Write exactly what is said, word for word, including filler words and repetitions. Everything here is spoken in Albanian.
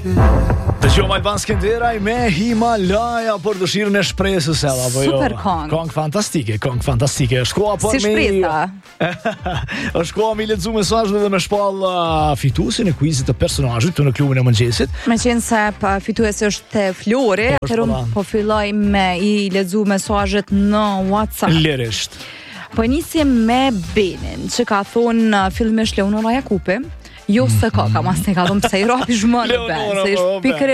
Të qëmë Alban Skenderaj me Himalaja për dëshirën e shpresës ella, po jo. Super kong. Kong fantastike, kong fantastike. Shkoa për Si shpresa. Është koha me lexu mesazhet dhe me shpall uh, fituesin e quizit të personazhit të në klubin e mëngjesit. Me qenë se pa fituesi është Flori, Po, është atëherë po, po filloj me i lexu mesazhet në WhatsApp. Lirisht. Po nisim me Benin, që ka thonë uh, fillimisht Leonora Jakupi. Jo se ka, ka mas ne ka thonë pse i rapi zhmënë Leonora, be, se po, është be. pikërisht